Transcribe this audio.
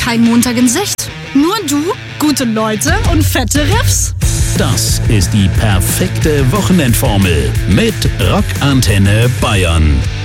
kein Montag in Sicht. Nur du, gute Leute und fette Riffs. Das ist die perfekte Wochenendformel mit Rockantenne Bayern.